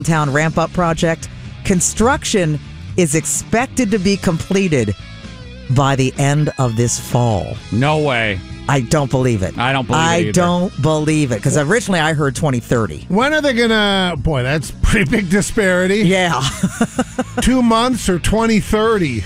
Town ramp-up project. Construction is expected to be completed by the end of this fall. No way. I don't believe it. I don't believe it either. I don't believe it, because originally I heard 2030. When are they going to... Boy, that's pretty big disparity. Yeah. 2 months or 2030?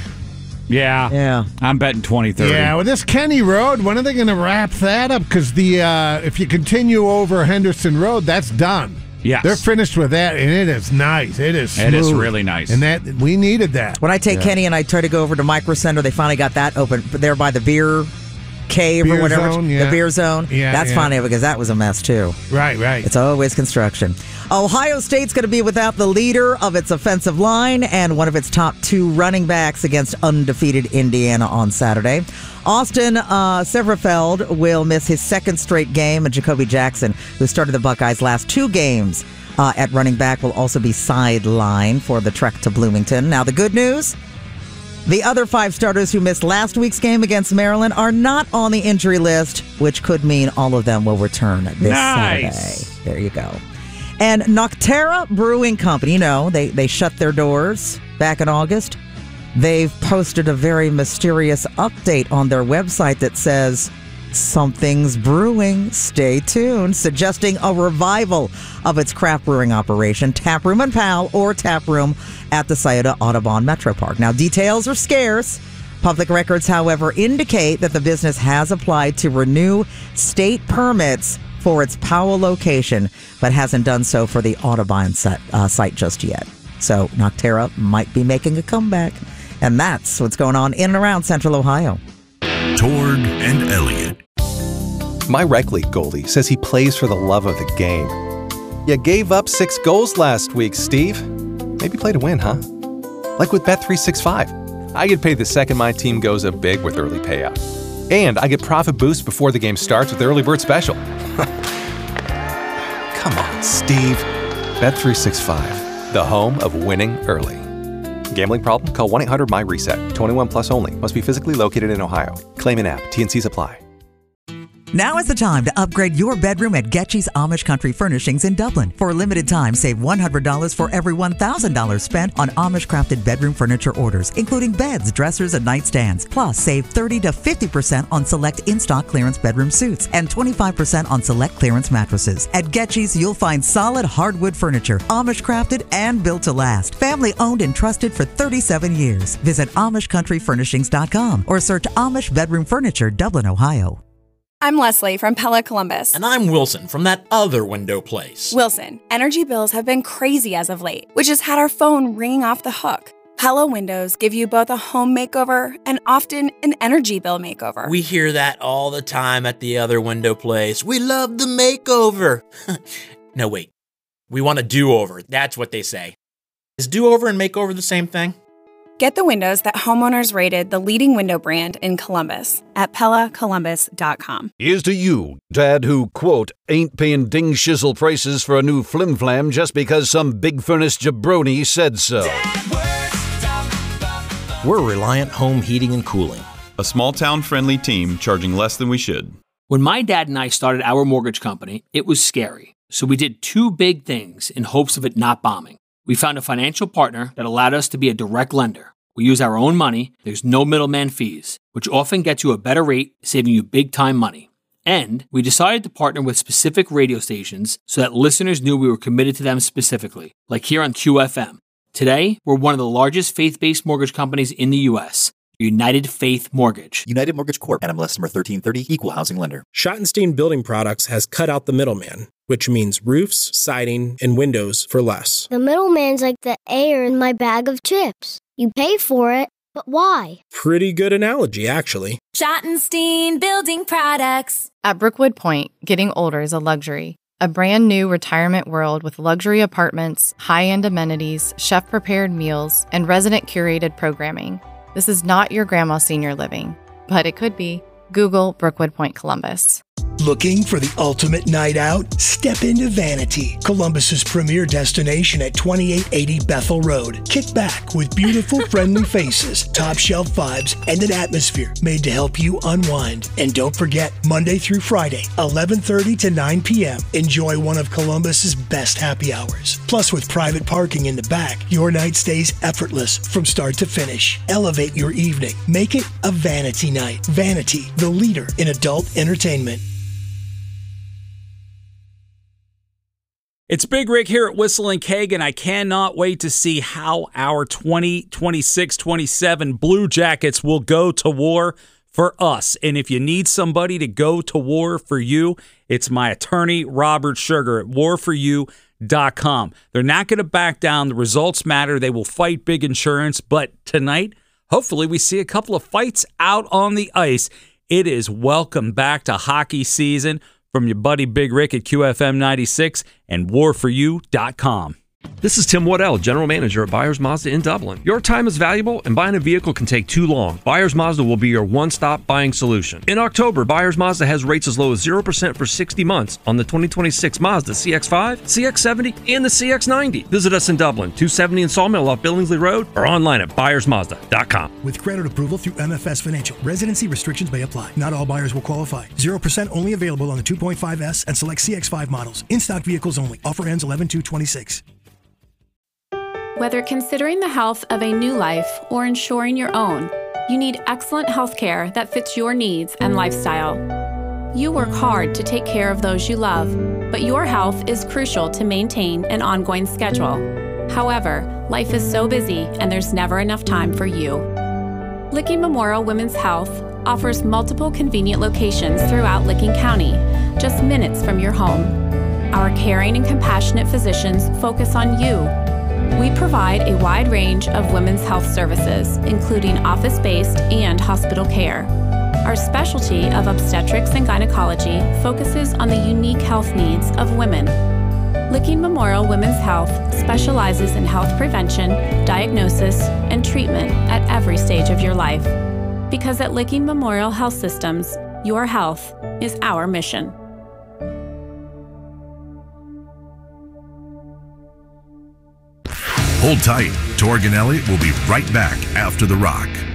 Yeah. I'm betting 2030. Yeah, with this Kenny Road, when are they going to wrap that up? Because if you continue over Henderson Road, that's done. Yes. They're finished with that, and it is nice. It is smooth. It is really nice. And that we needed that. When I take Kenny and I try to go over to Micro Center, they finally got that open there by the beer cave Beer or whatever. zone, yeah. The beer zone. Yeah, That's yeah. funny because that was a mess too. Right. It's always construction. Ohio State's going to be without the leader of its offensive line and one of its top 2 running backs against undefeated Indiana on Saturday. Austin Severfeld will miss his 2nd straight game, and Jacoby Jackson, who started the Buckeyes' last 2 games at running back, will also be sidelined for the trek to Bloomington. Now, the good news: the other 5 starters who missed last week's game against Maryland are not on the injury list, which could mean all of them will return this Saturday. There you go. And Nocterra Brewing Company, you know, they shut their doors back in August. They've posted a very mysterious update on their website that says, "Something's brewing, stay tuned," suggesting a revival of its craft brewing operation, Taproom and Pal, or Taproom at the Scioto Audubon Metro Park. Now, details are scarce. Public records, however, indicate that the business has applied to renew state permits for its Powell location, but hasn't done so for the Audubon site just yet. So Nocterra might be making a comeback. And that's what's going on in and around Central Ohio. Torg and Elliott. My rec league goalie says he plays for the love of the game. You gave up 6 goals last week, Steve. Maybe play to win, huh? Like with Bet365. I get paid the second my team goes up big with early payout. And I get profit boosts before the game starts with Early Bird Special. Come on, Steve. Bet365, the home of winning early. Gambling problem? Call 1-800-MY-RESET. 21 plus only. Must be physically located in Ohio. Claim an app. T&Cs apply. Now is the time to upgrade your bedroom at Getchy's Amish Country Furnishings in Dublin. For a limited time, save $100 for every $1,000 spent on Amish-crafted bedroom furniture orders, including beds, dressers, and nightstands. Plus, save 30 to 50% on select in-stock clearance bedroom suites and 25% on select clearance mattresses. At Getchy's, you'll find solid hardwood furniture, Amish-crafted and built to last. Family-owned and trusted for 37 years. Visit AmishCountryFurnishings.com or search Amish Bedroom Furniture, Dublin, Ohio. I'm Leslie from Pella Columbus. And I'm Wilson from that other window place. Wilson, energy bills have been crazy as of late, which has had our phone ringing off the hook. Pella windows give you both a home makeover and often an energy bill makeover. We hear that all the time at the other window place. We love the makeover. No, wait. We want a do-over. That's what they say. Is do-over and makeover the same thing? Get the windows that homeowners rated the leading window brand in Columbus at PellaColumbus.com. Here's to you, Dad, who, quote, ain't paying ding shizzle prices for a new flim-flam just because some big furnace jabroni said so. We're Reliant Home Heating and Cooling. A small-town friendly team charging less than we should. When my dad and I started our mortgage company, it was scary. So we did 2 big things in hopes of it not bombing. We found a financial partner that allowed us to be a direct lender. We use our own money, there's no middleman fees, which often gets you a better rate, saving you big time money. And we decided to partner with specific radio stations so that listeners knew we were committed to them specifically, like here on QFM. Today, we're one of the largest faith-based mortgage companies in the U.S., United Faith Mortgage. United Mortgage Corp. NMLS number 1330, Equal Housing Lender. Schottenstein Building Products has cut out the middleman, which means roofs, siding, and windows for less. The middleman's like the air in my bag of chips. You pay for it, but why? Pretty good analogy, actually. Schottenstein Building Products. At Brookwood Point, getting older is a luxury. A brand new retirement world with luxury apartments, high-end amenities, chef-prepared meals, and resident-curated programming. This is not your grandma's senior living, but it could be. Google Brookwood Point Columbus. Looking for the ultimate night out? Step into Vanity, Columbus's premier destination at 2880 Bethel Road. Kick back with beautiful, friendly faces, top shelf vibes, and an atmosphere made to help you unwind. And don't forget, Monday through Friday, 11:30 to 9 p.m. Enjoy one of Columbus's best happy hours. Plus, with private parking in the back, your night stays effortless from start to finish. Elevate your evening. Make it a Vanity night. Vanity, the leader in adult entertainment. It's Big Rick here at Whistle and Keg, and I cannot wait to see how our 2026-27 Blue Jackets will go to war for us. And if you need somebody to go to war for you, it's my attorney, Robert Sugar, at warforyou.com. They're not going to back down. The results matter. They will fight big insurance. But tonight, hopefully we see a couple of fights out on the ice. It is welcome back to hockey season. From your buddy Big Rick at QFM 96 and warforyou.com. This is Tim Waddell, General Manager at Byers Mazda in Dublin. Your time is valuable and buying a vehicle can take too long. Byers Mazda will be your one-stop buying solution. In October, Byers Mazda has rates as low as 0% for 60 months on the 2026 Mazda CX-5, CX-70, and the CX-90. Visit us in Dublin, 270 in Sawmill off Billingsley Road, or online at byersmazda.com. With credit approval through MFS Financial, residency restrictions may apply. Not all buyers will qualify. 0% only available on the 2.5S and select CX-5 models. In-stock vehicles only. Offer ends 11/2/26. Whether considering the health of a new life or ensuring your own, you need excellent health care that fits your needs and lifestyle. You work hard to take care of those you love, but your health is crucial to maintain an ongoing schedule. However, life is so busy and there's never enough time for you. Licking Memorial Women's Health offers multiple convenient locations throughout Licking County, just minutes from your home. Our caring and compassionate physicians focus on you. We provide a wide range of women's health services, including office-based and hospital care. Our specialty of obstetrics and gynecology focuses on the unique health needs of women. Licking Memorial Women's Health specializes in health prevention, diagnosis, and treatment at every stage of your life. Because at Licking Memorial Health Systems, your health is our mission. Hold tight. Torg and Elliott will be right back after the rock.